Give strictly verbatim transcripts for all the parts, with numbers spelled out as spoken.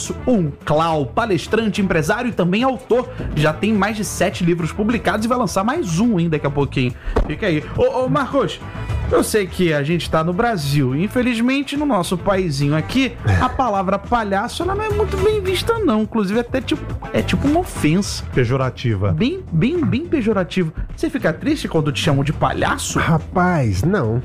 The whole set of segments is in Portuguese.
palhaço, um clown, palestrante, empresário e também autor. Já tem mais de sete livros publicados e vai lançar mais um ainda daqui a pouquinho. Fica aí. Ô, ô Marcos, eu sei que a gente tá no Brasil. Infelizmente, no nosso paizinho aqui, a palavra palhaço ela não é muito bem vista, não. Inclusive, até tipo, é tipo uma ofensa. Pejorativa. Bem, bem, bem pejorativo. Você fica triste quando te chamam de palhaço? Rapaz, não.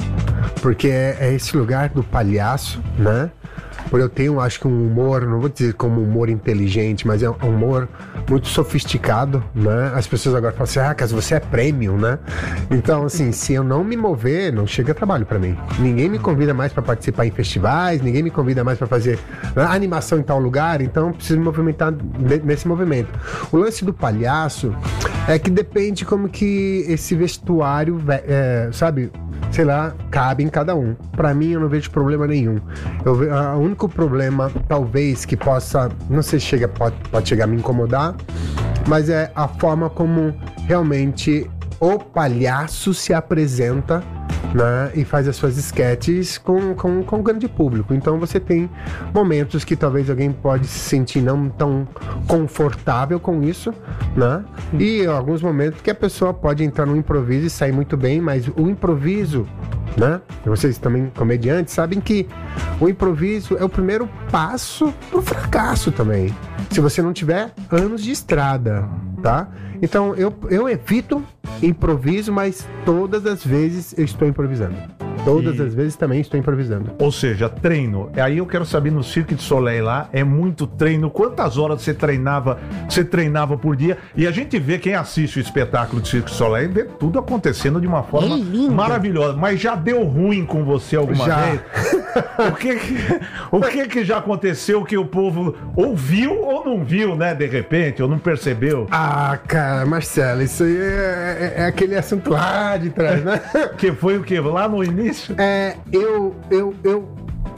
Porque é, é esse lugar do palhaço, né? Porque eu tenho, acho que um humor, não vou dizer como humor inteligente, mas é um humor muito sofisticado, né? As pessoas agora falam assim, ah, caso você é premium, né? Então, assim, se eu não me mover, não chega trabalho pra mim. Ninguém me convida mais pra participar em festivais, ninguém me convida mais pra fazer né, animação em tal lugar, então eu preciso me movimentar nesse movimento. O lance do palhaço é que depende como que esse vestuário, é, sabe, sei lá, cabe em cada um. Pra mim, eu não vejo problema nenhum. Eu ve- o único problema, talvez, que possa, não sei se chega, pode, pode chegar a me incomodar, mas é a forma como realmente o palhaço se apresenta, né, e faz as suas esquetes com, com, com o grande público. Então você tem momentos que talvez alguém pode se sentir não tão confortável com isso, né? E alguns momentos que a pessoa pode entrar no improviso e sair muito bem, mas o improviso, né? Vocês também, comediantes, sabem que o improviso é o primeiro passo pro fracasso também. Se você não tiver anos de estrada, tá? Então eu, eu evito improviso, mas todas as vezes eu estou improvisando. Todas E- as vezes também estou improvisando. Ou seja, treino. Aí eu quero saber no Cirque du Soleil lá, é muito treino. Quantas horas você treinava, você treinava por dia? E a gente vê, quem assiste o espetáculo do Cirque du Soleil, vê tudo acontecendo de uma forma É lindo. maravilhosa. Mas já deu ruim com você alguma Já. vez? O que que, o que que já aconteceu que o povo ou viu ou não viu, né, de repente, ou não percebeu? Ah, cara, Marcelo, isso aí é, é- é aquele assunto lá de trás, né? Que foi o quê? Lá no início? É, eu, eu, eu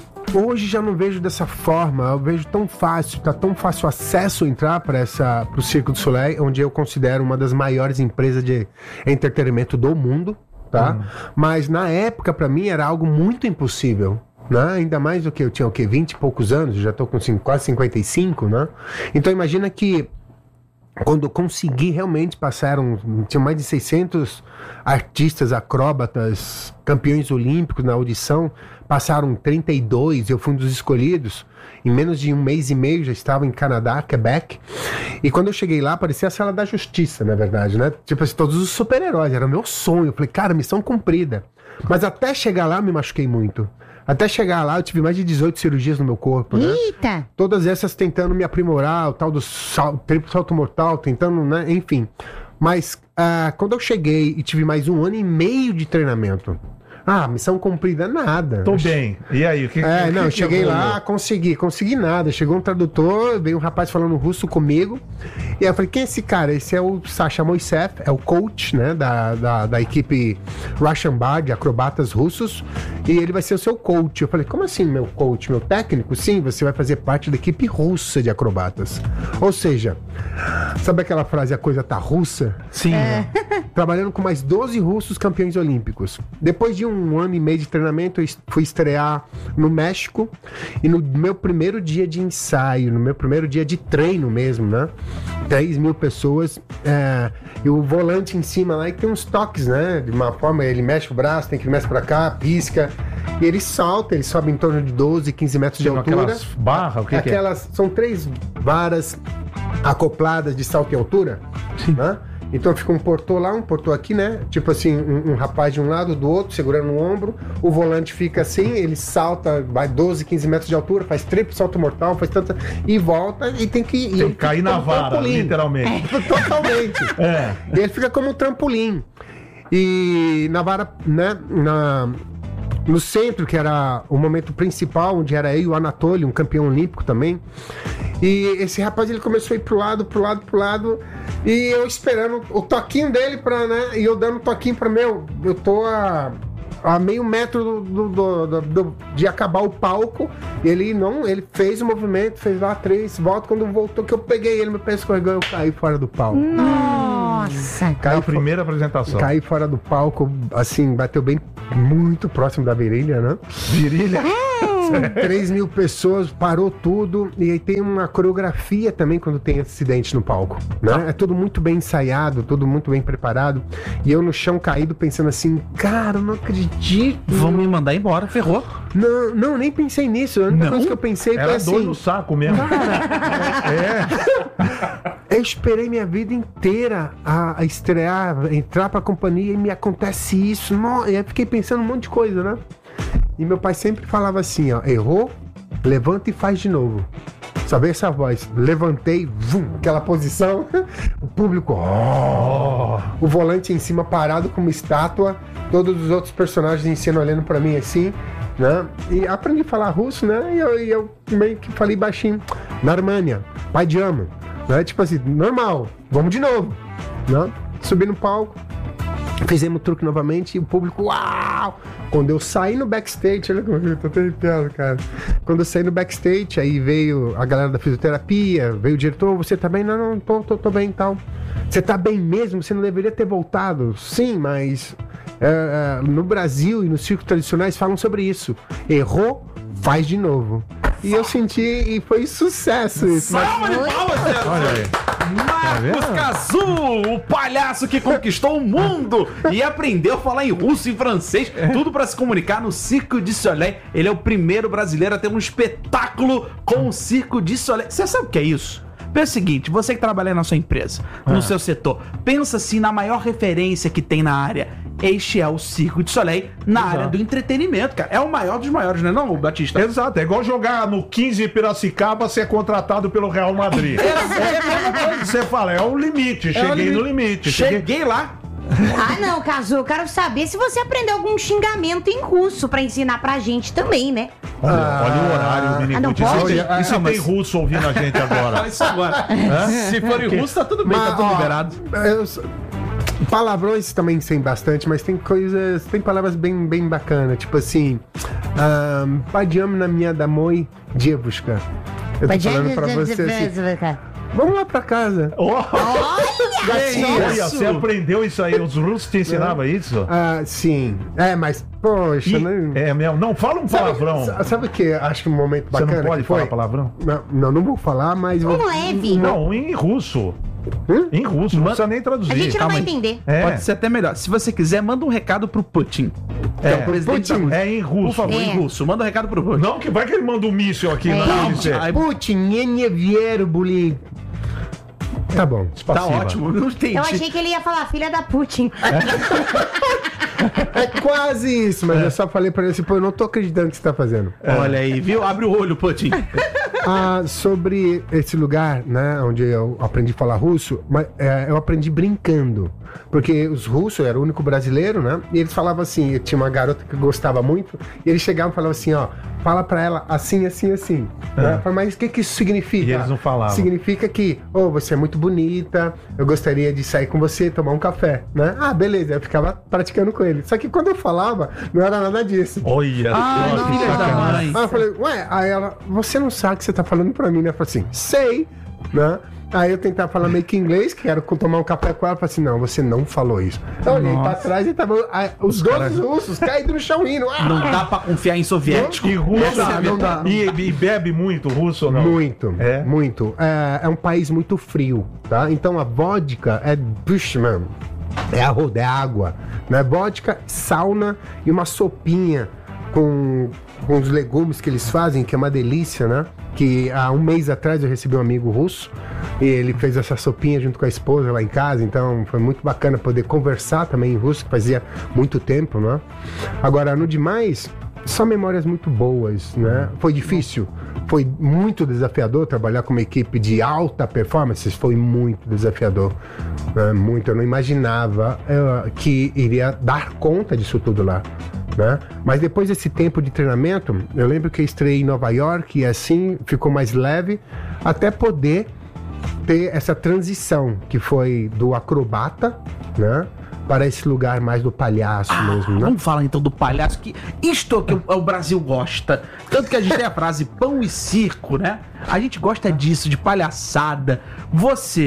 hoje já não vejo dessa forma. Eu vejo tão fácil, tá tão fácil acesso entrar para essa, pro Cirque du Soleil, onde eu considero uma das maiores empresas de entretenimento do mundo, tá? Mas na época para mim era algo muito impossível. Né? Ainda mais do que eu tinha o quê? vinte e poucos anos, eu já tô com cinco, quase cinquenta e cinco, né? Então imagina que quando eu consegui realmente passar, um, tinha mais de seiscentos artistas, acróbatas, campeões olímpicos na audição, passaram trinta e dois, eu fui um dos escolhidos, em menos de um mês e meio já estava em Canadá, Quebec, e quando eu cheguei lá, parecia a Sala da Justiça, na verdade, né? Tipo assim, todos os super-heróis, era o meu sonho, eu falei, cara, missão cumprida. Mas até chegar lá, eu me machuquei muito. Até chegar lá, eu tive mais de dezoito cirurgias no meu corpo, né? Eita! Todas essas tentando me aprimorar, o tal do sal, triplo salto mortal, tentando, né? Enfim. Mas ah, quando eu cheguei e tive mais um ano e meio de treinamento, ah, missão cumprida, nada. Tô bem. E aí, o que É, que- não, que eu cheguei rolou? lá, consegui, consegui nada. Chegou um tradutor, veio um rapaz falando russo comigo. E aí eu falei, quem é esse cara? Esse é o Sasha Moisev, é o coach, né, da, da, da equipe Russian Bar, de acrobatas russos. E ele vai ser o seu coach. Eu falei, como assim, meu coach, meu técnico? Sim, você vai fazer parte da equipe russa de acrobatas. Ou seja, sabe aquela frase, a coisa tá russa? Sim. Trabalhando com mais doze russos campeões olímpicos. Depois de um ano e meio de treinamento, eu est- fui estrear no México. E no meu primeiro dia de ensaio, no meu primeiro dia de treino mesmo, né? três mil pessoas. É, e o volante em cima lá, e tem uns toques, né? De uma forma, ele mexe o braço, tem que mexe pra cá, pisca. E ele salta, ele sobe em torno de doze, quinze metros de Tinha altura. aquelas barras, o que, que é? Aquelas, são três varas acopladas de salto em altura, né? Então fica um portô lá, um portô aqui, né? Tipo assim, um, um rapaz de um lado, do outro, segurando no ombro. O volante fica assim, ele salta, vai doze, quinze metros de altura, faz triplo salto mortal, faz tanta... E volta e tem que ir. Tem que cair na como um vara, trampolim. literalmente. Totalmente. É. E ele fica como um trampolim. E na vara, né? Na... No centro, que era o momento principal, onde era eu e o Anatoly, um campeão olímpico também. E esse rapaz, ele começou a ir pro lado, pro lado, pro lado. E eu esperando o toquinho dele pra, né? E eu dando um toquinho pra meu. Eu tô a, a meio metro do, do, do, do- de acabar o palco. Ele não, ele fez o movimento, fez lá três voltas. Quando voltou, que eu peguei ele, meu pé escorregou, eu caí fora do palco. Nossa! É Caí a primeira apresentação. Caí fora do palco, assim, bateu bem muito próximo da virilha, né? Virilha. três mil pessoas, parou tudo. E aí tem uma coreografia também quando tem acidente no palco, né? É tudo muito bem ensaiado, tudo muito bem preparado. E eu no chão caído pensando assim, cara, eu não acredito. Vão me mandar embora, ferrou. Não, não, nem pensei nisso. A única Não? coisa que eu pensei foi Era assim... dor no saco mesmo. Eu esperei minha vida inteira a, a estrear, entrar pra companhia e me acontece isso. Não, eu fiquei pensando um monte de coisa, né? E meu pai sempre falava assim, ó, errou, levanta e faz de novo. Sabe essa voz? Levantei, vum, aquela posição, o público, oh, o volante em cima parado como estátua, todos os outros personagens em cena olhando pra mim assim, né? E aprendi a falar russo, né? E eu, e eu meio que falei baixinho, Narmania, pai de ama, né? Tipo assim, normal, vamos de novo, né? Subi no palco, fizemos o truque novamente e o público, uau! Quando eu saí no backstage, olha como eu tô até arrepiado, cara. Quando eu saí no backstage, aí veio a galera da fisioterapia, veio o diretor, você tá bem? Não, não, tô, tô, tô bem e tal. Você tá bem mesmo? Você não deveria ter voltado? Sim, mas é, é, no Brasil e nos circos tradicionais falam sobre isso. Errou, faz de novo. E eu senti, e foi sucesso isso. Mas... Salve de palmas, Zé. Olha aí. Marcos Cazu, o palhaço que conquistou o mundo e aprendeu a falar em russo e francês, tudo pra se comunicar no Cirque du Soleil. Ele é o primeiro brasileiro a ter um espetáculo com o Cirque du Soleil. Você sabe o que é isso? Pensa o seguinte, você que trabalha na sua empresa, no ah. seu setor, pensa assim na maior referência que tem na área. Este é o Cirque du Soleil na Exato. área do entretenimento, cara. É o maior dos maiores, não é não, Batista? Exato, é igual jogar no quinze Piracicaba ser contratado pelo Real Madrid. É, é, você fala, é o limite, cheguei é o limite. no limite. Cheguei, cheguei lá. Ah, não, Cazu, eu quero saber se você aprendeu algum xingamento em russo pra ensinar pra gente também, né? Olha, ah, olha o horário, Mini ah, não Gucci. pode? E se, e se tem russo ouvindo a gente agora? Isso agora. Se for em russo, tá tudo bem, mas, tá tudo ó, liberado. Eu, palavrões também tem bastante, mas tem coisas, tem palavras bem, bem bacanas, tipo assim, um, Padiam na minha damoi Dievushka. Eu tô falando pra você assim, vamos lá pra casa. Oh. Olha, Olha, você aprendeu isso aí? Os russos te ensinavam é. isso? Ah, sim. É, mas, poxa... E, né? É mesmo. Não, fala um palavrão. Sabe, sabe o que acho que um momento bacana... Você não pode falar foi? palavrão? Não, não, não vou falar, mas... Um vou... leve. Não, em russo. Hum? Em russo, não precisa nem traduzir. A gente não ah, vai entender. É. Pode ser até melhor. Se você quiser, manda um recado pro Putin. É, é o presidente Putin. da... É em russo. Por favor, é. em russo. Manda um recado pro Putin. Não, que vai que ele manda um míssil aqui É. na Putin, Putin, nie vieram, buli. Tá bom. Tá ótimo, não entendi. Eu achei que ele ia falar filha da Putin. É quase isso, mas é. eu só falei pra ele assim, pô, eu não tô acreditando que você tá fazendo. É. Olha aí, viu? Abre o olho, Putin. Ah, sobre esse lugar, né, onde eu aprendi a falar russo, mas, é, eu aprendi brincando. Porque os russos, eu era o único brasileiro, né? E eles falavam assim, tinha uma garota que gostava muito, e eles chegavam e falavam assim, ó, fala pra ela assim, assim, assim. É. Né? Eu falei, mas o que que isso significa? E eles não falavam. Significa que, oh, você é muito bonita, eu gostaria de sair com você, tomar um café, né? Ah, beleza, eu ficava praticando com ele. Só que quando eu falava, não era nada disso. Olha, ah, nossa, filha da mãe. Aí eu falei, ué, aí ela, você não sabe o que você tá falando pra mim, né? Eu falei assim, sei, né? Aí eu tentava falar meio que inglês, que era tomar um café com ela, eu falei assim, não, você não falou isso. Eu olhei pra trás e tava aí, os, os dois caras... russos caídos no chão rindo. Ah! Não dá pra confiar em soviético. E russo, não dá, não dá. E, e bebe muito russo ou não? Muito, é? muito. É, é um país muito frio, tá? Então a vodka é, puxa, mano, é arroz, é água, né? Vodka, sauna e uma sopinha com, com os legumes que eles fazem, que é uma delícia, né? Que há um mês atrás eu recebi um amigo russo e ele fez essa sopinha junto com a esposa lá em casa, então foi muito bacana poder conversar também em russo, que fazia muito tempo, né? Agora, no demais, só memórias muito boas, né? Foi difícil, foi muito desafiador trabalhar com uma equipe de alta performance, foi muito desafiador, né? Muito, eu não imaginava uh, que iria dar conta disso tudo lá. Né? Mas depois desse tempo de treinamento, eu lembro que eu estreiei em Nova York e assim ficou mais leve até poder ter essa transição que foi do acrobata, né, para esse lugar mais do palhaço ah, mesmo, né? Vamos falar então do palhaço, que isto é o que o, o Brasil gosta. Tanto que a gente tem a frase pão e circo, né? A gente gosta disso, de palhaçada. Você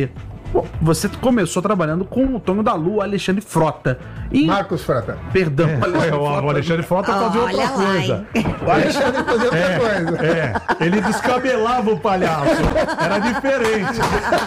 Bom, você começou trabalhando com o Tonho da Lua, Alexandre Frota. E... Marcos Frota. Perdão, É, Alexandre o Frota. Alexandre Frota fazia Olha outra lá, coisa. hein? O Alexandre fazia outra É, coisa. é, ele descabelava o palhaço. Era diferente.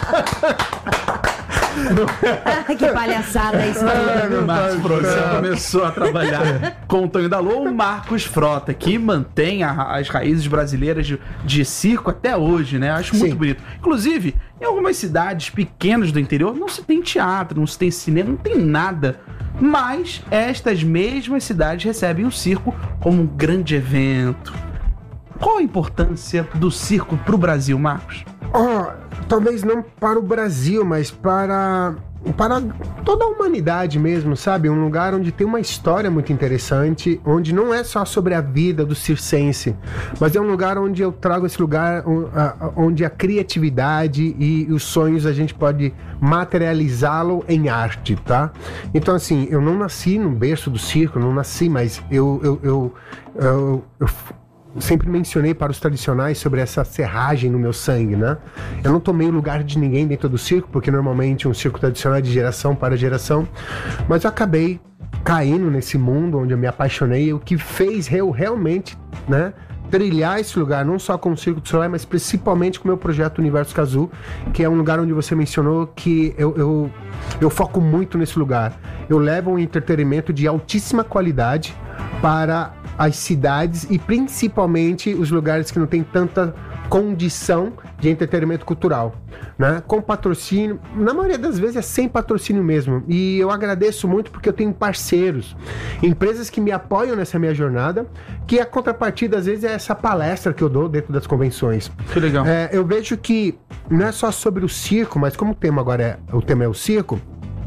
Que palhaçada isso aí. Marcos Frota, você começou a trabalhar com o Tonho da Lua, o Marcos Frota, que mantém a- as raízes brasileiras de, de circo até hoje, né? Acho muito Sim. bonito. Inclusive, em algumas cidades pequenas do interior, não se tem teatro, não se tem cinema, não tem nada. Mas estas mesmas cidades recebem o circo como um grande evento. Qual a importância do circo pro Brasil, Marcos? Oh, talvez não para o Brasil, mas para, para toda a humanidade mesmo, sabe? Um lugar onde tem uma história muito interessante, onde não é só sobre a vida do circense, mas é um lugar onde eu trago esse lugar um, a- onde a criatividade e os sonhos a gente pode materializá-lo em arte, tá? Então, assim, eu não nasci no berço do circo, não nasci, mas eu, eu, eu, eu, eu sempre mencionei para os tradicionais sobre essa serragem no meu sangue, né? Eu não tomei o lugar de ninguém dentro do circo, porque normalmente um circo tradicional é de geração para geração, mas eu acabei caindo nesse mundo onde eu me apaixonei, o que fez eu realmente, né, trilhar esse lugar, não só com o Circo do Soleil, mas principalmente com o meu projeto Universo Cazzu, que é um lugar onde você mencionou que eu, eu, eu foco muito nesse lugar. Eu levo um entretenimento de altíssima qualidade para as cidades e principalmente os lugares que não tem tanta condição de entretenimento cultural, né? Com patrocínio, na maioria das vezes é sem patrocínio mesmo, e eu agradeço muito porque eu tenho parceiros, empresas que me apoiam nessa minha jornada, que a contrapartida às vezes é essa palestra que eu dou dentro das convenções. Que legal. É, eu vejo que não é só sobre o circo, mas como o tema agora é, o tema é o circo,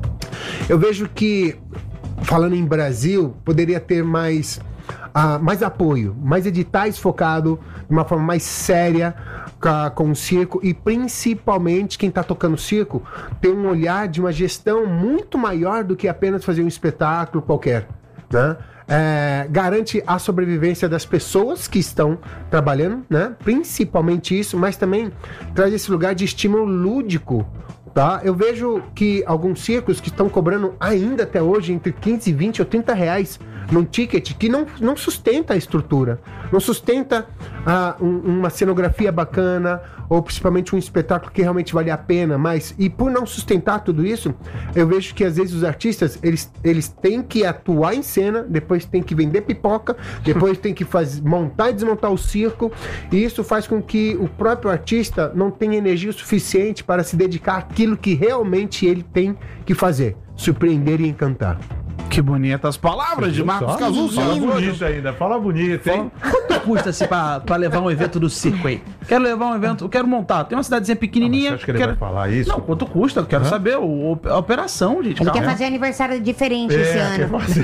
eu vejo que, falando em Brasil, poderia ter mais, ah, mais apoio, mais editais focado de uma forma mais séria ca- com o circo, e principalmente quem está tocando circo tem um olhar de uma gestão muito maior do que apenas fazer um espetáculo qualquer, né? É, garante a sobrevivência das pessoas que estão trabalhando, né? Principalmente isso, mas também traz esse lugar de estímulo lúdico, tá? Eu vejo que alguns circos que estão cobrando ainda até hoje entre quinze, vinte ou trinta reais num ticket que não, não sustenta a estrutura, não sustenta ah, um- uma cenografia bacana, ou principalmente um espetáculo que realmente vale a pena, mas, e por não sustentar tudo isso, eu vejo que às vezes os artistas, eles, eles têm que atuar em cena, depois tem que vender pipoca, depois tem que faz, montar e desmontar o circo, e isso faz com que o próprio artista não tenha energia suficiente para se dedicar àquilo que realmente ele tem que fazer, surpreender e encantar. Que bonitas palavras de Marcos Só- Cazzu. Fala Sim. bonito ainda, fala bonito, hein? Quanto custa assim pra, pra levar um evento do circo aí? Quero levar um evento, eu quero montar. Tem uma cidadezinha pequenininha. Você acha que ele quero... vai falar isso? Não, quanto custa? Eu quero Hã? saber o, a operação, gente. Ele calma. quer fazer aniversário diferente esse É, quer ano. fazer.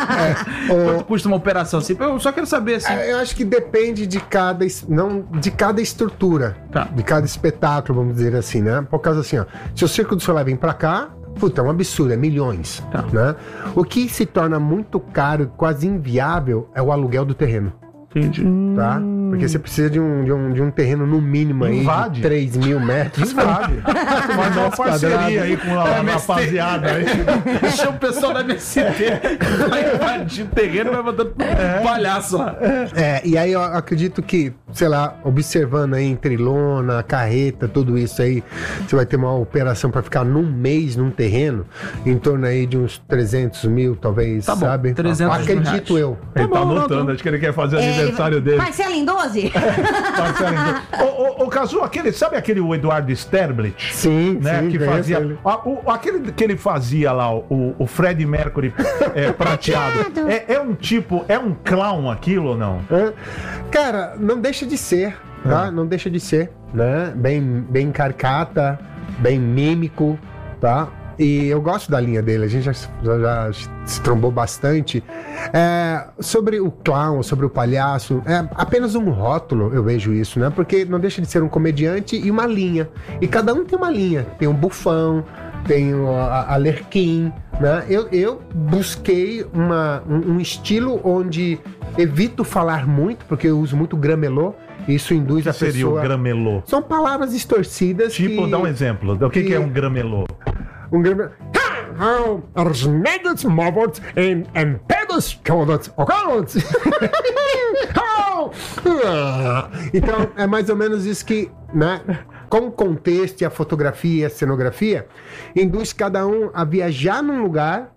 Quanto custa uma operação assim? Eu só quero saber assim. É, eu acho que depende de cada, es- não, de cada estrutura, Tá. de cada espetáculo, vamos dizer assim, né? Por causa assim, ó, se o Circo do Soleil vem pra cá, puta, é um absurdo, é milhões, Tá. né? O que se torna muito caro, quase inviável, é o aluguel do terreno, Entendi. tá? Porque você precisa de um, de um, de um terreno no mínimo aí Invade. de três mil metros. Sabe? Faz uma parceria quadrados. aí com a, a rapaziada aí. Deixa o pessoal da M S T vai invadir o terreno e vai botando palhaço lá. É, e aí eu acredito que, sei lá, observando aí entre lona, carreta, tudo isso aí, você vai ter uma operação pra ficar num mês num terreno, em torno aí de uns trezentos mil, talvez, Tá bom, sabe? trezentos mil Acredito reais. eu. Ele tá bom, não, anotando, tô- acho que ele quer fazer o É, aniversário dele. Parcela em doze? Marcelo, então. Ô, ô, ô, Cazzu, aquele, sabe aquele o Eduardo Sterblit? Sim, Né, sim, que conheço fazia. ele. a- o- aquele que ele fazia lá, o, o Fred Mercury é, prateado. É, é um tipo, é um clown aquilo ou não? Hã? Cara, não deixa de ser, tá? Não deixa de ser, né? Bem, bem caricata, bem mímico, tá? E eu gosto da linha dele, a gente já, já- já se trombou bastante. É, sobre o clown, sobre o palhaço, é apenas um rótulo, eu vejo isso, né? Porque não deixa de ser um comediante e uma linha. E cada um tem uma linha. Tem um bufão, tem o- a, a Lerquim, né? Eu, eu busquei uma, um, um estilo onde evito falar muito, porque eu uso muito gramelô, Isso induz O a que seria pessoa... o gramelô? São palavras distorcidas Tipo, que... dá um exemplo. O que, que que- é um gramelô? Um grande... Os negros móveis em em pedos todos ocasos. Então, é mais ou menos isso que, né? Com o contexto e a fotografia e a cenografia, induz cada um a viajar num lugar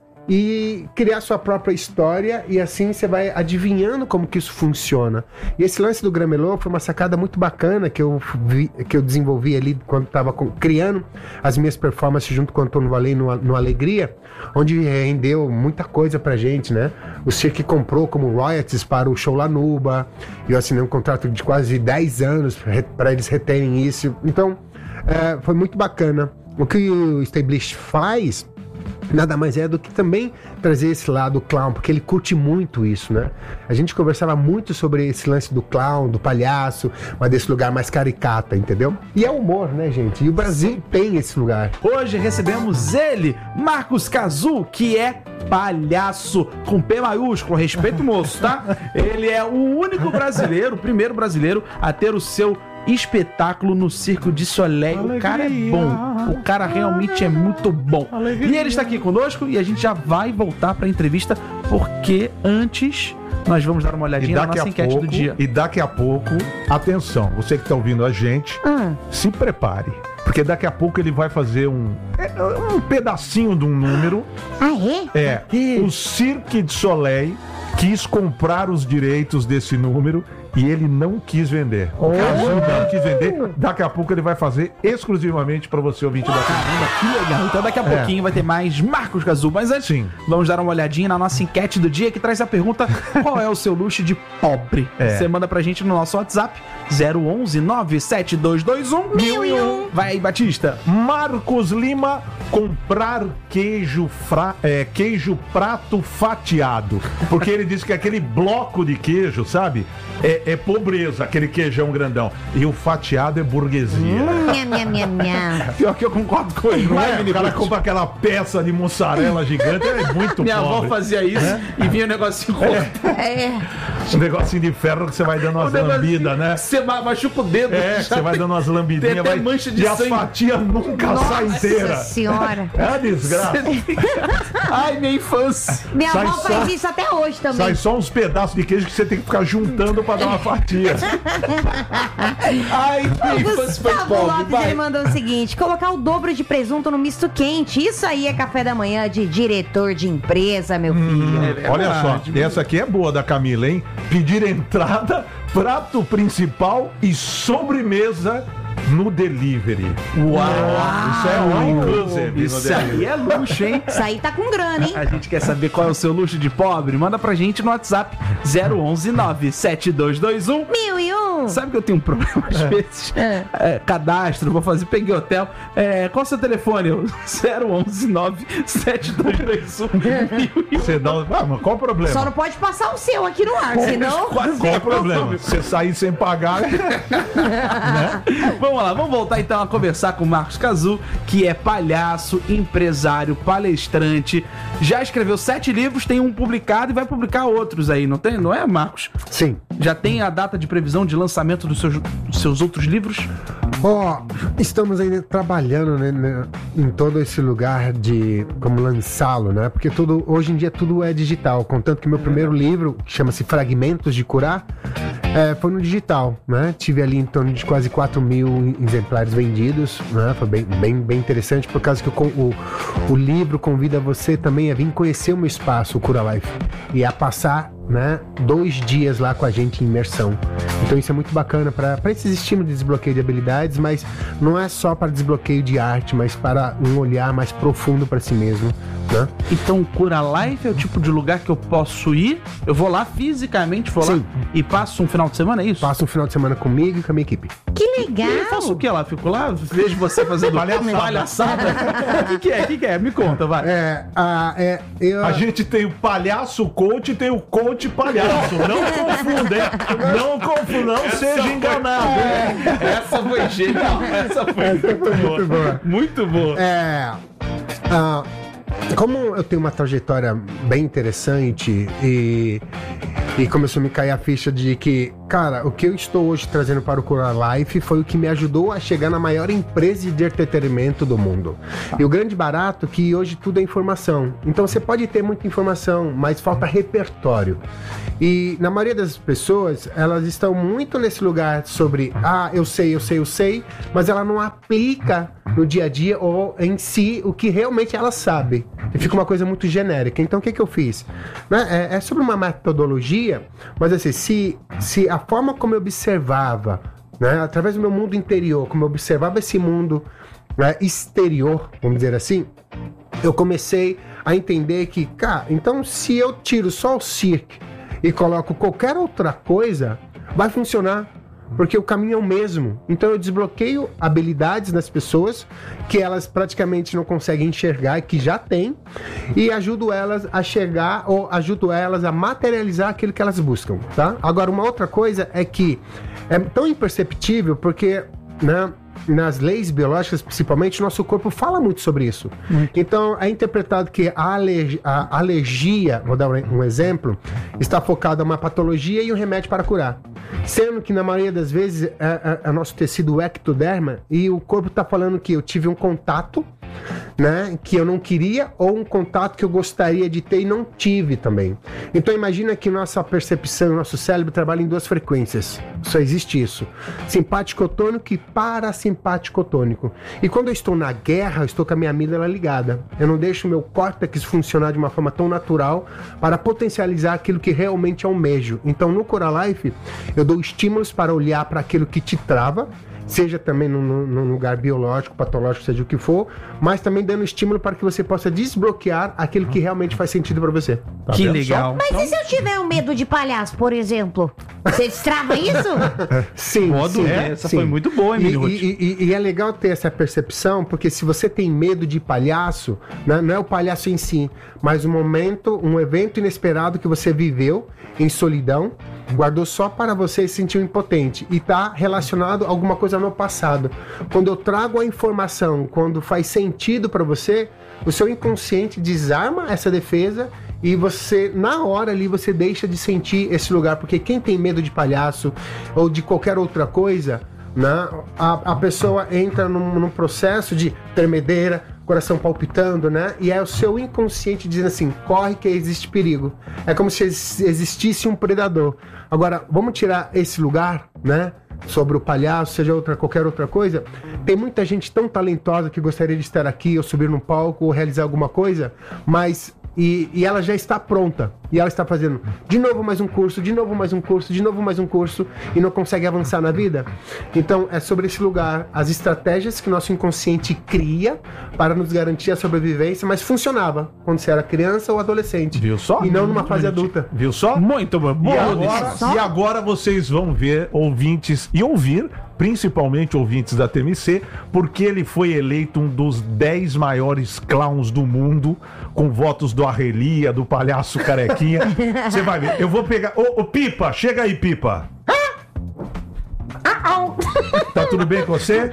e criar sua própria história, e assim você vai adivinhando como que isso funciona. E esse lance do gramelô foi uma sacada muito bacana que eu, vi, que eu desenvolvi ali quando estava criando as minhas performances junto com o Antônio Valei no, no Alegria, onde rendeu muita coisa pra gente, né? O Cirque comprou como royalties para o show Lanuba, e eu assinei um contrato de quase dez anos para eles reterem isso. Então, é, foi muito bacana. O que o Stablish faz nada mais é do que também trazer esse lado clown, porque ele curte muito isso, né? A gente conversava muito sobre esse lance do clown, do palhaço, mas desse lugar mais caricata, entendeu? E é humor, né, gente? E o Brasil tem esse lugar. Hoje recebemos ele, Marcos Cazu, que é palhaço, com P maiúsculo, respeito o moço, tá? Ele é o único brasileiro, o primeiro brasileiro a ter o seu espetáculo no Circo de Soleil. O cara é bom, o cara realmente é muito bom. E ele está aqui conosco e a gente já vai voltar para a entrevista, porque antes nós vamos dar uma E olhadinha na daqui, nossa a enquete pouco, do dia. e daqui a pouco, atenção, você que está ouvindo a gente, Hum. se prepare. Porque daqui a pouco ele vai fazer um, é, um pedacinho de um número. Ah, é? É, o Cirque de Soleil quis comprar os direitos desse número e ele não quis vender. O Cazu não quis vender. Daqui a pouco ele vai fazer exclusivamente para você, ouvinte da Caramba, que legal. Então daqui a pouquinho vai ter mais Marcos Cazu. Mas antes, Sim. vamos dar uma olhadinha na nossa enquete do dia, que traz a pergunta: qual é o seu luxo de pobre? É. Você manda pra gente no nosso WhatsApp, zero onze nove sete dois dois um mil e um. Vai aí, Batista. Marcos Lima, comprar queijo, fra... é, queijo prato fatiado. Porque ele disse que aquele bloco de queijo, sabe? É, é pobreza, aquele queijão grandão. E o fatiado é burguesia. Nha, nha, nha, nha. Pior que eu concordo com ele, não Não é, é? O menino? cara compra aquela peça de mussarela gigante, é muito Minha pobre. avó fazia isso e vinha um negocinho cortado. É. Um negocinho de ferro que você vai dando umas Um negocinho lambidas, né? Você ma- machuca o dedo. É, que já você vai tem- dando umas tem lambidinhas, até vai... mancha de e a sangue. fatia nunca sai inteira. Nossa senhora. É uma desgraça. Ai, minha infância. Minha Sai avó só- faz isso até hoje também. Sai só uns pedaços de queijo que você tem que ficar juntando pra dar uma fatia. Ai, minha O infância foi Gustavo pobre. Lopes, Vai. ele mandou o seguinte: colocar o dobro de presunto no misto quente. Isso aí é café da manhã de diretor de empresa, meu filho. É Olha só, verdade. essa aqui é boa da Camila, hein? Pedir entrada, prato principal e sobremesa no delivery. Uau! Isso é all inclusive no Isso aí delivery. é luxo, hein? Isso aí tá com grana, hein? A gente quer saber qual é o seu luxo de pobre? Manda pra gente no WhatsApp zero onze nove sete dois dois um. Mil e um. Sabe que eu tenho um problema às vezes? É. É, cadastro, vou fazer, peguei hotel. É, qual é o seu telefone? Eu, zero onze nove sete dois dois um. Você dá... Ah, mas qual o problema? Só não pode passar o seu aqui no ar, senão. Qual o problema? Você sair sem pagar... Vamos lá, vamos voltar então a conversar com o Marcos Cazu, que é palhaço, empresário, palestrante. Já escreveu sete livros, tem um publicado e vai publicar outros aí, não tem? Não é, Marcos? Sim. Já tem a data de previsão de lançamento dos seus, dos seus outros livros? Ó, estamos ainda trabalhando, né, né, em todo esse lugar de como lançá-lo, né? Porque tudo, hoje em dia tudo é digital. Contanto que meu primeiro livro, que chama-se Fragmentos de Curar, é, foi no digital, né? Tive ali em torno de quase quatro mil exemplares vendidos, né? Foi bem, bem, bem interessante, por causa que o, o, o livro convida você também a vir conhecer o meu espaço, o Cura Life, e a passar, né, dois dias lá com a gente em imersão. Então isso é muito bacana para esses estímulos de desbloqueio de habilidades, mas não é só para desbloqueio de arte, mas para um olhar mais profundo para si mesmo, né? Então, o Cura Life é o tipo de lugar que eu posso ir, eu vou lá fisicamente, vou lá Sim. e passo um final de semana, é isso? Passa um final de semana comigo e com a minha equipe. Que legal. Eu faço o que lá? Fico lá, vejo você fazendo Palhaçada. palhaçada. O que, que é? O que, que é? Me conta, vai. É, a, é, eu, A gente tem o palhaço coach e tem o coach palhaço. Não confunda, hein? Não confunda, não seja enganado. hein? Essa foi genial. Essa foi muito boa. Muito boa. É, ah, como eu tenho uma trajetória bem interessante e E começou a me cair a ficha de que, cara, o que eu estou hoje trazendo para o Cura Life foi o que me ajudou a chegar na maior empresa de entretenimento do mundo. E o grande barato é que hoje tudo é informação. Então você pode ter muita informação, mas falta repertório. E na maioria das pessoas, elas estão muito nesse lugar sobre, ah, eu sei, eu sei, eu sei, mas ela não aplica no dia a dia ou em si o que realmente ela sabe. E fica uma coisa muito genérica. Então o que, que eu fiz? Né? É, é sobre uma metodologia, mas assim, se, se a forma como eu observava, né, através do meu mundo interior, como eu observava esse mundo, né, exterior, vamos dizer assim, eu comecei a entender que, cara, então se eu tiro só o circo e coloco qualquer outra coisa, vai funcionar. Porque o caminho é o mesmo. Então eu desbloqueio habilidades das pessoas que elas praticamente não conseguem enxergar e que já têm, e ajudo elas a chegar ou ajudo elas a materializar aquilo que elas buscam, tá? Agora, uma outra coisa é que é tão imperceptível porque, né, nas leis biológicas, principalmente, o nosso corpo fala muito sobre isso. Muito. Então, é interpretado que a, alergia, a alergia, vou dar um exemplo, está focada em uma patologia e um remédio para curar. Sendo que, na maioria das vezes, é, é, é nosso tecido ectoderma e o corpo está falando que eu tive um contato, né, que eu não queria, ou um contato que eu gostaria de ter e não tive também. Então imagina que nossa percepção, nosso cérebro trabalha em duas frequências. Só existe isso. Simpático-tônico e parasimpático-tônico. E quando eu estou na guerra, eu estou com a minha amígdala ligada. Eu não deixo o meu córtex funcionar de uma forma tão natural para potencializar aquilo que realmente almejo. Então no Cura Life, eu dou estímulos para olhar para aquilo que te trava, seja também num, num lugar biológico, patológico, seja o que for, mas também dando estímulo para que você possa desbloquear aquilo que realmente faz sentido para você. Tá que legal. Mas e se eu tiver um medo de palhaço, por exemplo? Você destrava isso? Sim, Pode, sim, é, essa sim. foi muito boa, hein, e, e, e, e é legal ter essa percepção, porque se você tem medo de palhaço, né, não é o palhaço em si, mas um momento, um evento inesperado que você viveu em solidão, guardou só para você e se sentiu impotente e está relacionado a alguma coisa no passado. Quando eu trago a informação, quando faz sentido para você, o seu inconsciente desarma essa defesa e você, na hora ali, você deixa de sentir esse lugar, porque quem tem medo de palhaço ou de qualquer outra coisa, né, a, a pessoa entra num, num processo de tremedeira, coração palpitando, né? E é o seu inconsciente dizendo assim, corre que existe perigo. É como se existisse um predador. Agora, vamos tirar esse lugar, né? Sobre o palhaço, seja outra, qualquer outra coisa. Tem muita gente tão talentosa que gostaria de estar aqui, ou subir num palco, ou realizar alguma coisa, mas... E, e ela já está pronta. E ela está fazendo de novo mais um curso, de novo mais um curso, de novo mais um curso, e não consegue avançar na vida. Então é sobre esse lugar, as estratégias que nosso inconsciente cria para nos garantir a sobrevivência, mas funcionava quando você era criança ou adolescente. Viu só? E não numa fase adulta. Viu só? Muito bom. E agora, Só? e agora vocês vão ver, ouvintes, e ouvir, principalmente ouvintes da T M C, porque ele foi eleito um dos dez maiores clowns do mundo, com votos do Arrelia, do Palhaço Carequinha. Você vai ver. Eu vou pegar... Ô, ô, Pipa, chega aí, Pipa. Tá tudo bem com você?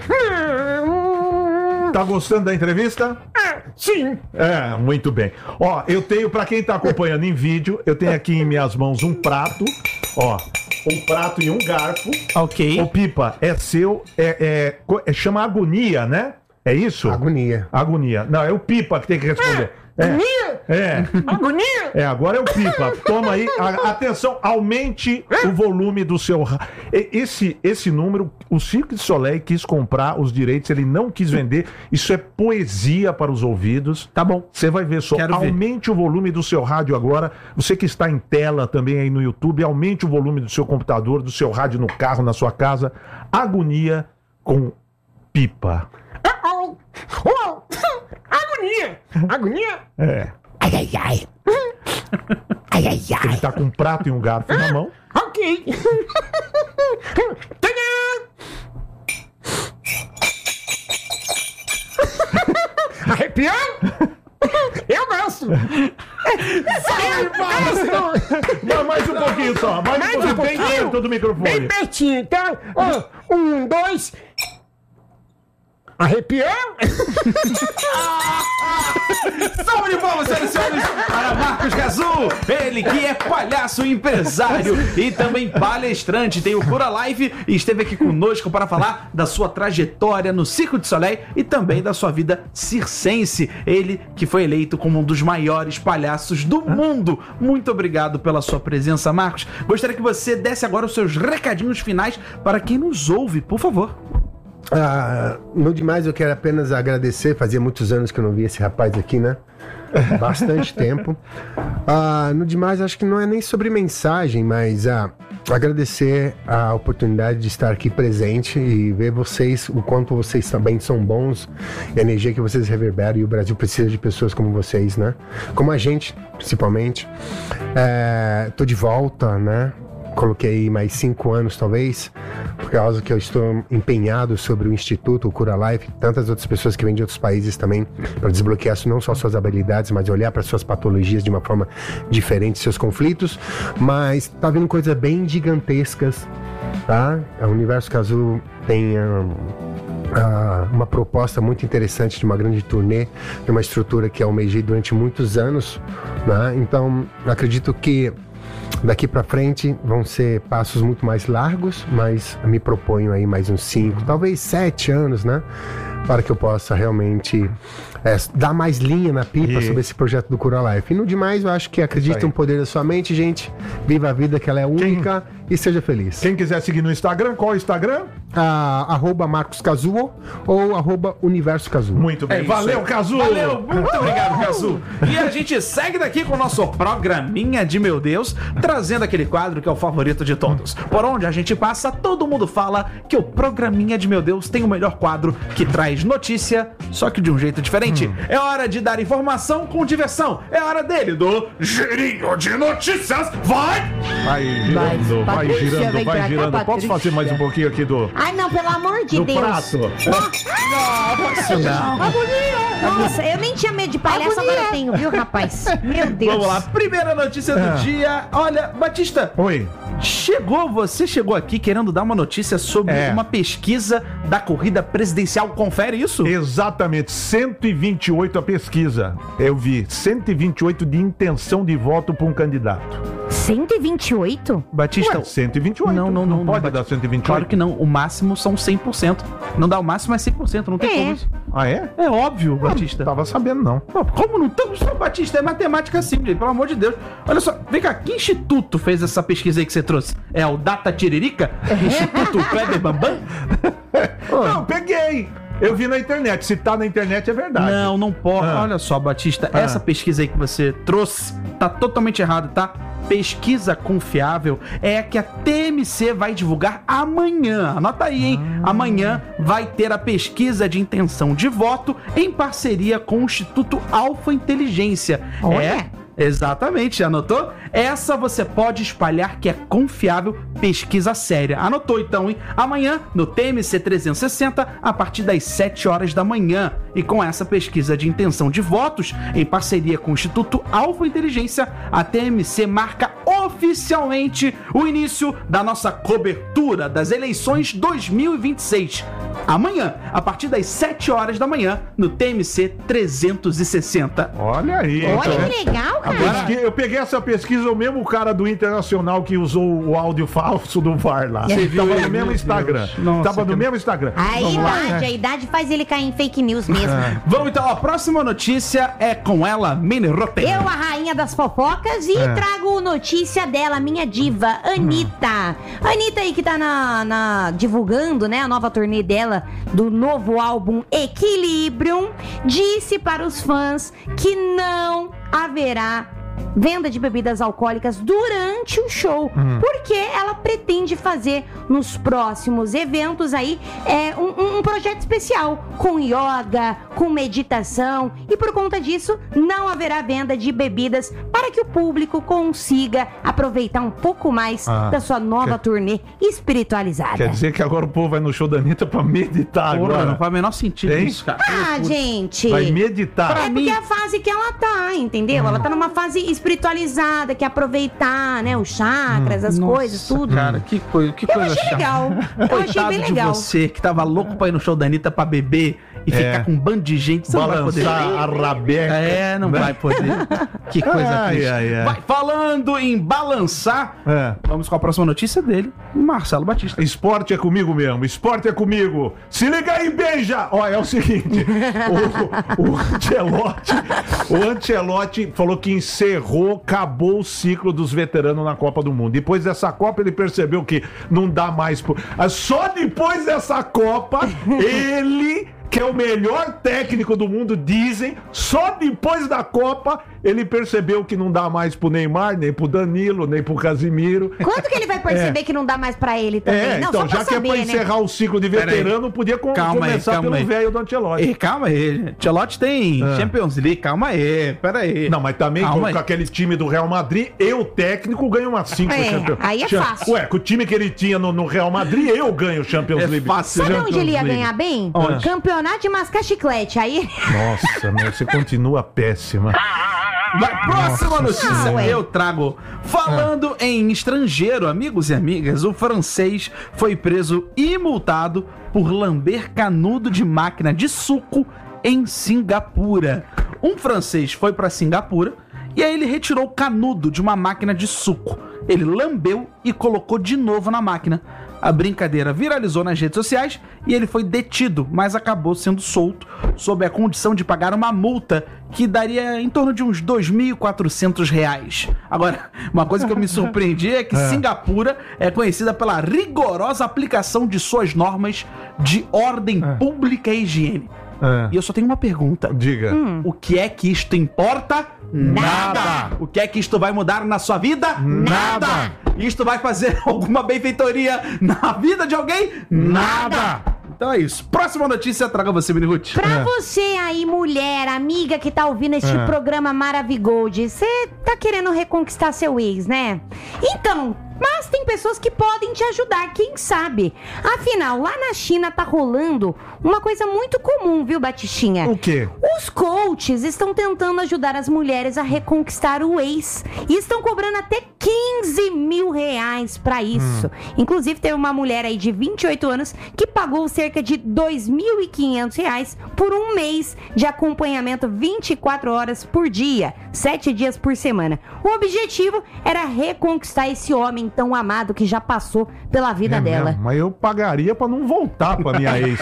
Tá gostando da entrevista? Sim. É, muito bem. Ó, eu tenho, pra quem tá acompanhando em vídeo, eu tenho aqui em minhas mãos um prato, ó, um prato e um garfo. Ok. Ô, Pipa, é seu, é, é, co- é- chama agonia, né? É isso? Agonia. Agonia. Não, é o Pipa que tem que responder. É. Agonia? É. Agonia? É, agora é o Pipa. Toma aí. A- atenção, aumente o volume do seu. ra- E- Esse, esse número, o Cirque du Soleil quis comprar os direitos, ele não quis vender. Isso é poesia para os ouvidos. Tá bom. Você vai ver só. Quero ver. Aumente o volume do seu rádio agora. Você que está em tela também aí no YouTube, aumente o volume do seu computador, do seu rádio no carro, na sua casa. Agonia com Pipa. Agonia! Agonia? É. Ai, ai, ai. Ai, ai, ai. Ele tá com um prato e um garfo na mão. Ok. Arrepiou? Eu gosto. Não, mais um pouquinho só. Mais, Mais um um pouquinho. Bem pouquinho? perto do Bem microfone. pertinho, tá? Ó, um, dois. Arrepiou? Salve de palmas, senhoras e senhores, para Marcos Gazul, ele que é palhaço, empresário e também palestrante, tem o Cura Live e esteve aqui conosco para falar da sua trajetória no Cirque du Soleil e também da sua vida circense. Ele que foi eleito como um dos maiores palhaços do mundo. Muito obrigado pela sua presença, Marcos. Gostaria que você desse agora os seus recadinhos finais para quem nos ouve, por favor. Ah, no demais, eu quero apenas agradecer. Fazia muitos anos que eu não via esse rapaz aqui, né? Bastante tempo. Ah, no demais, acho que não é nem sobre mensagem, mas ah, agradecer a oportunidade de estar aqui presente e ver vocês, o quanto vocês também são bons, e a energia que vocês reverberam, e o Brasil precisa de pessoas como vocês, né? Como a gente, principalmente. É, tô de volta, né? Coloquei mais cinco anos, talvez, por causa que eu estou empenhado sobre o Instituto, o Cura Life, tantas outras pessoas que vêm de outros países também, para desbloquear não só suas habilidades, mas olhar para suas patologias de uma forma diferente, seus conflitos. Mas tá vindo coisas bem gigantescas, tá? O Universo Cazul tem um, uh, uma proposta muito interessante de uma grande turnê, de uma estrutura que eu almejei durante muitos anos, né? Então, acredito que daqui pra frente vão ser passos muito mais largos, mas me proponho aí mais uns cinco, talvez sete anos, né? Para que eu possa realmente é, dar mais linha na pipa e... sobre esse projeto do Cura Life. E no demais, eu acho que acredita no poder da sua mente, gente. Viva a vida, que ela é única. Quem... e seja feliz. Quem quiser seguir no Instagram, qual é o Instagram? Ah, arroba Marcos Kazuo ou arroba Universo Kazuo. Muito bem. É Valeu, Kazuo! Valeu, muito obrigado, Kazuo! E a gente segue daqui com o nosso programinha de Meu Deus, trazendo aquele quadro que é o favorito de todos. Por onde a gente passa, todo mundo fala que o programinha de Meu Deus tem o melhor quadro que traz notícia, só que de um jeito diferente. Hum. É hora de dar informação com diversão. É hora dele, do Girinho de Notícias. Vai! Vai girando, vai, vai girando, vai girando. Cá, posso fazer mais um pouquinho aqui do... Ai, não, pelo amor de do Deus. prato. Nossa, não. Agonia. Nossa, eu nem tinha medo de palhaço, agora eu tenho, viu, rapaz? Meu Deus. Vamos lá, primeira notícia do ah. dia. Olha, Batista. Oi. Chegou, você chegou aqui querendo dar uma notícia sobre é. uma pesquisa da corrida presidencial. Confere isso? Exatamente, cento e vinte e oito a pesquisa. Eu vi, cento e vinte e oito de intenção de voto para um candidato. cento e vinte e oito? Batista, Ué, cento e vinte e oito. Não, não, não. Não pode não, dar cento e vinte e oito? Claro que não. O máximo são cem por cento. Não dá o máximo, é cem por cento. Não tem é. como isso. Ah, é? É óbvio, Ah, Batista. Não tava sabendo, não. Pô, como não estamos, Batista? É matemática simples, pelo amor de Deus. Olha só, vem cá, que instituto fez essa pesquisa aí que você trouxe? É o Data Tiririca? Instituto Kleber Bambam? Não, peguei. Eu vi na internet. Se tá na internet, é verdade. Não, não pode. Ah. Olha só, Batista, Ah. essa pesquisa aí que você trouxe tá totalmente errada, tá? Pesquisa confiável é a que a T M C vai divulgar amanhã. Anota aí, hein? Ah. Amanhã vai ter a pesquisa de intenção de voto em parceria com o Instituto Alfa Inteligência. Olha. É... Exatamente, anotou? Essa você pode espalhar que é confiável, pesquisa séria. Anotou então, hein? Amanhã, no T M C trezentos e sessenta, a partir das sete horas da manhã. E com essa pesquisa de intenção de votos, em parceria com o Instituto Alfa Inteligência, a T M C marca oficialmente o início da nossa cobertura das eleições dois mil e vinte e seis. Amanhã, a partir das sete horas da manhã, no T M C trezentos e sessenta. Olha aí. Olha então, que legal, cara. Agora, eu peguei essa pesquisa, o mesmo cara do Internacional que usou o áudio falso do V A R lá. Você viu Tava ele? no mesmo Meu Instagram. Deus. Nossa, Tava no que- mesmo Instagram. A Vamos lá, idade, né? a idade faz ele cair em fake news mesmo. Vamos então, a próxima notícia é com ela, Mini Rotten. Eu, a rainha das fofocas, e É. trago notícia dela, minha diva, Anitta. Anitta aí que tá na, na- divulgando, né, a nova turnê dela, do novo álbum Equilibrium, disse para os fãs que não haverá venda de bebidas alcoólicas durante o show, porque ela pretende fazer nos próximos eventos aí é, um, um- um projeto especial com yoga, com meditação, e por conta disso não haverá venda de bebidas para que o público consiga aproveitar um pouco mais Ah, da sua nova quer- turnê espiritualizada. Quer dizer que agora o povo vai no show da Anitta pra meditar Porra, agora. não faz o menor sentido Hein? isso, cara. Ah, gente! Vai meditar. É porque é a fase que ela tá, entendeu? Ela tá numa fase espiritualizada, que é aproveitar, né, os chakras, as Nossa, coisas, tudo. Cara, que coisa, que Eu coisa achei chata. legal. Eu achei Coitado bem de legal. você que tava louco pra ir no show da Anitta pra beber correr e É. ficar com um bando de gente, você não vai poder. Balançar a rabeca. É, não vai poder. Que coisa Ai, triste. ai, ai. Vai, falando em balançar, É. vamos com a próxima notícia dele, Marcelo Batista. Esporte é comigo mesmo, esporte é comigo. Se liga aí, beija! Ó, é o seguinte, o, o Ancelotti, o Ancelotti falou que encerrou, acabou o ciclo dos veteranos na Copa do Mundo. Depois dessa Copa ele percebeu que não dá mais... Pro... Só depois dessa Copa, ele... que é o melhor técnico do mundo, dizem, só depois da Copa ele percebeu que não dá mais pro Neymar, nem pro Danilo, nem pro Casimiro. Quando que ele vai perceber que não dá mais pra ele também? É, não, então, só pra já que é saber, pra né? encerrar o ciclo de veterano, podia com- Calma aí, começar calma pelo aí. velho do Ancelotti. E calma aí, Ancelotti tem Ah. Champions League, calma aí, pera aí. Não, mas também Calma com, aí. com aquele time do Real Madrid, eu, técnico, ganho umas cinco É, Champions aí é Cha- fácil. Ué, com o time que ele tinha no, no Real Madrid, eu ganho Champions É League. fácil, Sabe Champions onde ele ia League. ganhar bem? Onde? Campeonato de mascar chiclete. Aí Nossa, meu, você continua péssima. Vai, próxima notícia Não, ué. eu trago. Falando em estrangeiro, amigos e amigas, o francês foi preso e multado por lamber canudo de máquina de suco em Singapura. Um francês foi para Singapura e aí ele retirou o canudo de uma máquina de suco. Ele lambeu e colocou de novo na máquina. A brincadeira viralizou nas redes sociais e ele foi detido, mas acabou sendo solto sob a condição de pagar uma multa que daria em torno de uns dois mil e quatrocentos reais. Agora, uma coisa que eu me surpreendi é que Singapura é conhecida pela rigorosa aplicação de suas normas de ordem pública e higiene. É. E eu só tenho uma pergunta. Diga. O que é que isto importa? Nada. O que é que isto vai mudar na sua vida? Nada. Isto vai fazer alguma benfeitoria na vida de alguém? Nada. Então é isso. Próxima notícia, traga você, Mini Ruth. pra você aí, mulher, amiga que tá ouvindo este É. programa Maravigold, você tá querendo reconquistar seu ex, né? Então, mas tem pessoas que podem te ajudar, quem sabe? Afinal, lá na China tá rolando uma coisa muito comum, viu, Batistinha? O quê? Os coaches estão tentando ajudar as mulheres a reconquistar o ex e estão cobrando até quinze mil reais pra isso. Inclusive, teve uma mulher aí de vinte e oito anos que pagou cerca de dois mil e quinhentos reais por um mês de acompanhamento vinte e quatro horas por dia, sete dias por semana. O objetivo era reconquistar esse homem tão amado que já passou pela vida É dela. mesmo, mas eu pagaria pra não voltar pra minha ex.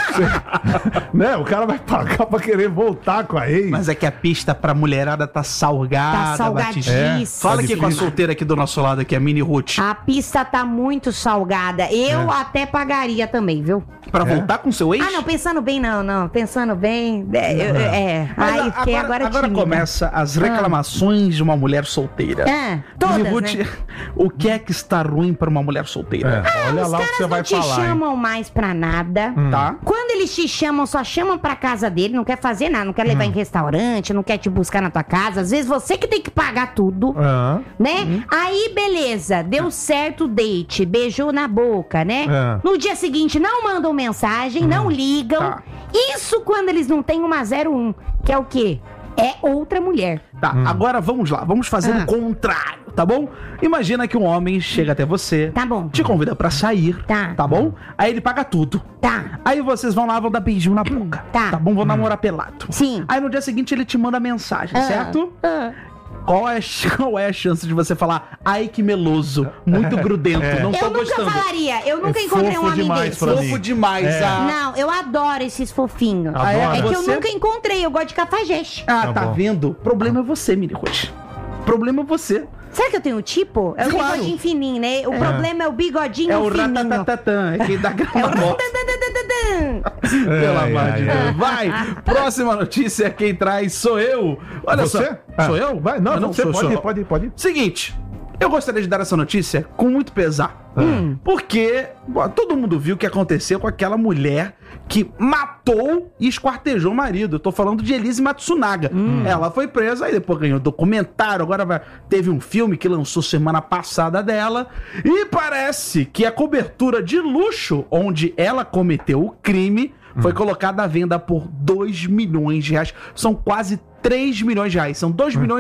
Você- né? O cara vai pagar pra querer voltar com a ex. Mas é que a pista pra mulherada tá salgada, Tá Batista. salgadíssima. Fala aqui com a solteira aqui do nosso lado, aqui, a Mini Ruth. A pista tá muito salgada. Eu É. até pagaria também, viu? Pra voltar com seu ex? Ah, não, pensando bem, não, não. Pensando bem. É, eu- é. Mas Aí a- fiquei agora, agora agora tímida. começa as reclamações de uma mulher solteira. Ah, todas, Mini Ruth, né? o que é que está ruim pra uma mulher solteira? É, olha Os lá o que caras você não vai te falar. hein? chamam mais pra nada. Tá? Quando eles te chamam, só chamam pra casa dele, não quer fazer nada, não quer levar em restaurante, não quer te buscar na tua casa. Às vezes você que tem que pagar tudo, Ah, né? Aí, beleza, deu certo o date, beijou na boca, né? É. No dia seguinte, não mandam mensagem, não ligam. Tá. Isso quando eles não têm uma zero um, que é o quê? É outra mulher. Tá, agora vamos lá, vamos fazer Ah. o contrário, tá bom? Imagina que um homem chega até você, Tá bom. te convida pra sair, Tá. tá bom? Aí ele paga tudo. Tá. Aí vocês vão lá, vão dar beijinho na boca. Tá. Tá bom? Vão namorar pelado. Sim. Aí no dia seguinte ele te manda mensagem, Ah. certo? Ah. Qual é, qual é a chance de você falar, ai que meloso, muito grudento, É. não tô Eu nunca gostando. falaria, eu nunca É encontrei um fofo homem demais desse. pra mim. Fofo demais, É. ah. Não, eu adoro esses fofinhos. Ah, é? É que eu Você? nunca encontrei, eu gosto de cafajeste. Ah, Tá tá, bom. vendo? O problema é você, Mini Ruth. O problema é você. Será que eu tenho tipo? É o Claro. bigodinho fininho, né? O problema é o bigodinho É o fininho. ratatatatã, é quem dá É o grana na boca. ratatatatã. Pelo Ai, amor de ai, Deus. Vai! Próxima notícia, quem traz sou eu. Olha Você? só. Ah, Sou eu? Vai, não, Eu não, você sou, pode, sou. ir, pode, ir, pode. ir. Seguinte, eu gostaria de dar essa notícia com muito pesar. Hum. Porque bom, todo mundo viu o que aconteceu com aquela mulher que matou e esquartejou o marido. Eu tô falando de Elise Matsunaga. Ela foi presa, aí depois ganhou documentário, agora vai, teve um filme que lançou semana passada dela. E parece que a cobertura de luxo onde ela cometeu o crime foi colocada à venda por dois milhões de reais. São quase três milhões de reais. São dois milhões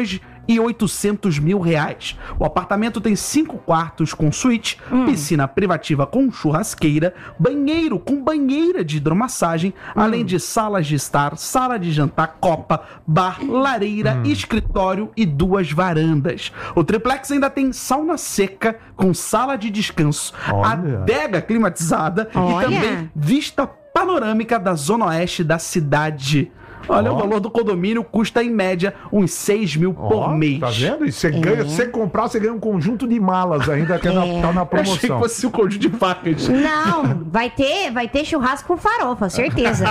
e oitocentos mil reais. O apartamento tem cinco quartos com suíte, hum. piscina privativa com churrasqueira, banheiro com banheira de hidromassagem, hum. além de salas de estar, sala de jantar, copa, bar, lareira, hum. escritório e duas varandas. O triplex ainda tem sauna seca com sala de descanso, Olha. adega climatizada Olha. e também vista panorâmica da zona oeste da cidade. Olha, oh. o valor do condomínio custa, em média, uns seis mil oh, por mês. Tá vendo? E você é. ganha, se você comprar, você ganha um conjunto de malas ainda, que é. na, tá na promoção. Achei que fosse um conjunto de facas. Não, vai ter, vai ter churrasco com farofa, certeza.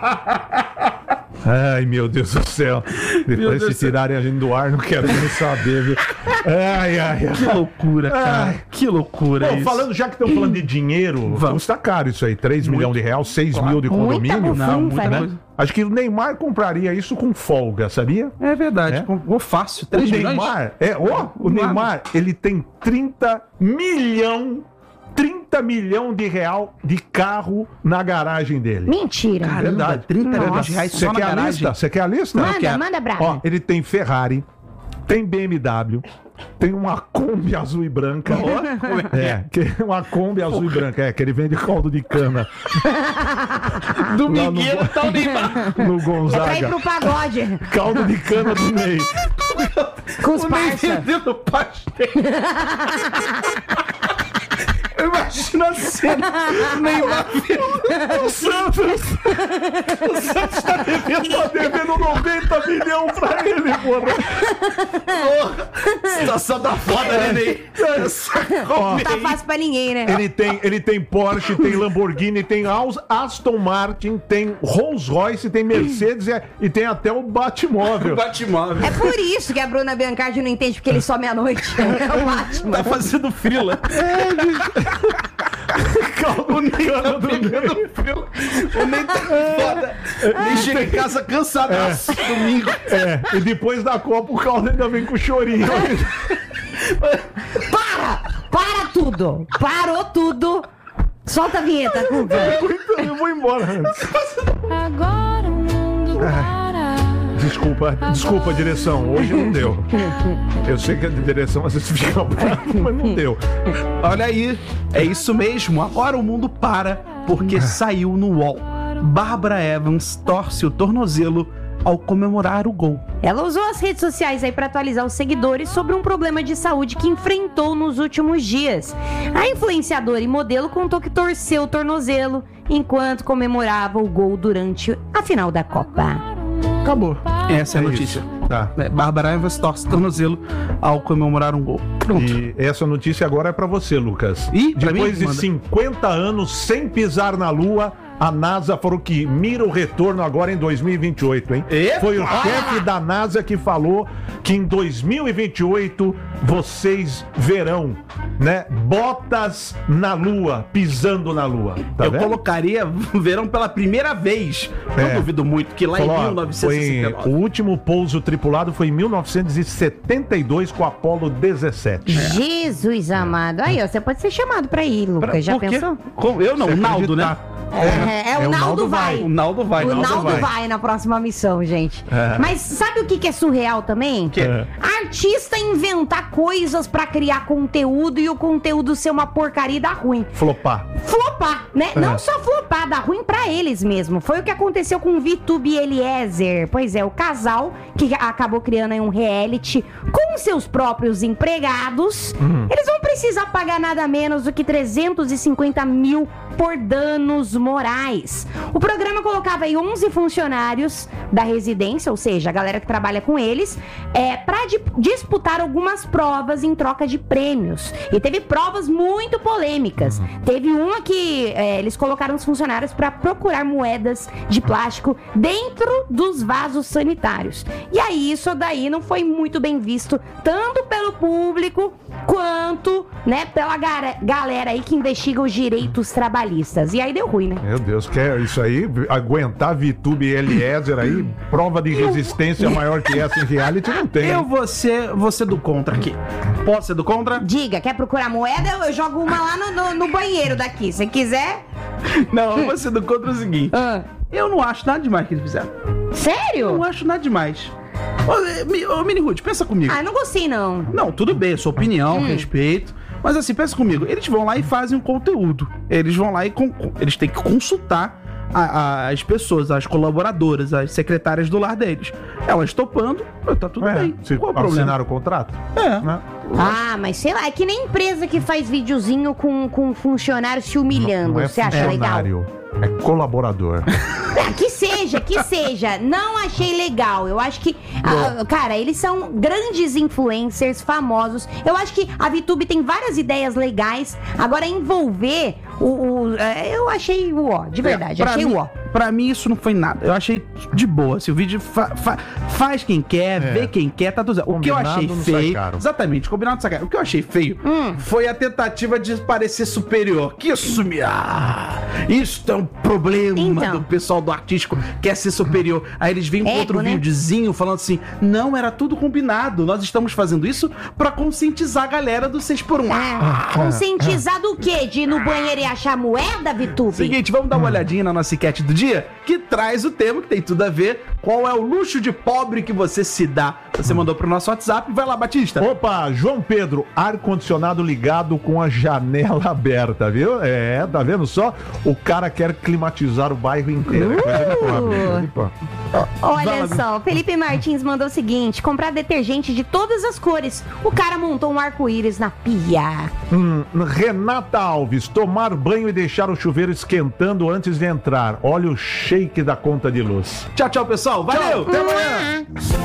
Ai, meu Deus do céu. Depois se tirarem a gente do ar, não quero nem saber, viu? Ai, ai, ai. Que loucura, cara. Ai. Que loucura. Bom, isso. falando, já que estão falando de dinheiro, Vamos. custa caro isso aí. três milhões de reais, seis claro. mil de condomínio. Muita não, muita né? Acho que o Neymar compraria isso com folga, sabia? É verdade. Ou é? fácil. três o Neymar, é, ó, o Neymar, ele tem trinta milhão trinta milhões de real de carro na garagem dele. Mentira. Caramba, verdade. trinta milhões de reais só na garagem. Lista? Você quer a lista? Manda, manda brava. Ó, ele tem Ferrari, tem B M W, tem uma Kombi azul e branca. Oh, é, que, uma Kombi azul Porra. e branca, é, que ele vende caldo de cana. Do Miguel no, tá o Neymar. No Gonzaga. Pra ir pro pagode. Caldo de cana do Ney. Com os parça. Vendendo pastel. Eu imagino a cena. Neymar. O Santos. O Santos tá devendo, tá devendo noventa milhões pra ele, porra. Porra. Situação tá foda, né, Ney? Não tá fácil pra ninguém, né? Ele tem, ele tem Porsche, tem Lamborghini, tem Aston Martin, tem Rolls Royce, tem Mercedes e, e tem até o Batmóvel. O Batmóvel. É por isso que a Bruna Biancardi não entende porque ele some à noite. É o Batman. Tá fazendo frila. É, bicho. Calma, o Ney tá pegando frila. O Ney tá foda. Nem chega em casa cansado. É. Domingo. É, e depois da Copa o Caldo ainda vem com chorinho. Para! Para tudo! Parou tudo! Solta a vinheta, Cuca. Eu vou embora antes. Agora o mundo para. Desculpa, desculpa, direção. Hoje não deu. Eu sei que a direção às vezes fica brava, mas não deu. Olha aí, é isso mesmo. Agora o mundo para porque saiu no U O L. Bárbara Evans torce o tornozelo ao comemorar o gol. Ela usou as redes sociais aí para atualizar os seguidores sobre um problema de saúde que enfrentou nos últimos dias. A influenciadora e modelo contou que torceu o tornozelo enquanto comemorava o gol durante a final da Copa. Acabou. Essa é a É notícia. isso. Tá. É, Bárbara Evans torce o tornozelo ao comemorar um gol. Pronto. E essa notícia agora é pra você, Lucas. Ih, pra Depois mim? de Manda. cinquenta anos sem pisar na Lua, a NASA falou que mira o retorno agora em dois mil e vinte e oito, hein? Epa! Foi o chefe da NASA que falou que em dois mil e vinte e oito vocês verão, né, botas na Lua, pisando na Lua. Tá Eu vendo? colocaria verão pela primeira vez. Não É. duvido muito que lá Falou, em ó, mil novecentos e sessenta e foi, o nove. último pouso tripulado foi em mil novecentos e setenta e dois com o Apollo dezessete. Jesus amado. Aí, ó, você pode ser chamado pra ir, Lucas. Já Por quê? pensou? Com- Eu não, Você o Naldo, acredita? né? É, é, o, É, o Naldo, Naldo vai. vai. O Naldo vai. O Naldo Naldo vai. vai. na próxima missão, gente. É. Mas sabe o que que é surreal também? Que? É. Artista inventar coisas pra criar conteúdo e o conteúdo ser uma porcaria e dar ruim. Flopar. Flopar, né? É. Não só flopar, dar ruim pra eles mesmo. Foi o que aconteceu com o VTube e Eliezer. Pois é, o casal que acabou criando aí um reality com seus próprios empregados. Uhum. Eles vão precisar pagar nada menos do que trezentos e cinquenta mil por danos morais. O programa colocava aí onze funcionários da residência, ou seja, a galera que trabalha com eles, é, para di- disputar algumas provas em troca de prêmios. E teve provas muito polêmicas. Teve uma que é, eles colocaram os funcionários para procurar moedas de plástico dentro dos vasos sanitários. E aí isso daí não foi muito bem visto, tanto pelo público quanto, né, pela gara- galera aí que investiga os direitos trabalhistas. E aí deu ruim, né? Meu Deus, quer isso aí? Aguentar VTube e Eliezer aí? Prova de resistência maior que essa em reality não tem. Eu vou ser, vou ser do contra aqui. Posso ser do contra? Diga, quer procurar moeda? Eu, eu jogo uma lá no, no- no banheiro daqui. Se quiser. Não, eu vou ser do contra o seguinte. Ah, Eu não acho nada demais que eles fizeram. Eu sério? não acho nada demais. Ô, Mi- ô Mini Ruth, pensa comigo. Ah, não gostei, não. Não, tudo bem, sua opinião, respeito. Mas assim, pensa comigo, eles vão lá e fazem um conteúdo. Eles vão lá e con- eles têm que consultar a- a- as pessoas, as colaboradoras, as secretárias do lar deles. Elas topando, tá tudo É, bem. se Qual o problema? assinaram o contrato? É. Né? Ah, mas sei lá, é que nem empresa que faz videozinho com, com funcionário se humilhando. Não é Você acha legal? funcionário, é colaborador. Ah, que seja, que seja. Não achei legal. Eu acho que, ah, cara, eles são grandes influencers, famosos. Eu acho que a VTube tem várias ideias legais. Agora, envolver o... o- é, eu achei o ó, de verdade. É, pra achei mim, o ó. Pra mim isso não foi nada. Eu achei de boa. Se o vídeo fa- fa- faz quem quer, É. vê quem quer, tá tudo certo. O que eu Combinado achei não sai feio. caro. Exatamente, combinado não sai caro. O que eu achei feio foi a tentativa de parecer superior. Que isso me. Ah, isso é um problema Então. do pessoal do artístico, quer ser superior. Aí eles vêm com Ego, outro né? videozinho falando assim: não, era tudo combinado. Nós estamos fazendo isso pra conscientizar a galera do seis por um. É, conscientizar do quê? De ir no banheiro e achar moeda, VTube? Seguinte, vamos dar uma olhadinha na nossa enquete do dia, que traz o tema que tem tudo a ver. Qual é o luxo de pobre que você se dá? Você mandou pro nosso WhatsApp. Vai lá, Batista. Opa, João Pedro, ar-condicionado ligado com a janela aberta, viu? É, tá vendo só? O cara quer climatizar o bairro inteiro. É coisa de pobre, coisa de pobre. Olha só, o Felipe Martins mandou o seguinte: comprar detergente de todas as cores. O cara montou um arco-íris na pia. Hum, Renata Alves, tomar banho e deixar o chuveiro esquentando antes de entrar. Olha o shake da conta de luz. Tchau, tchau, pessoal. Valeu. Até amanhã.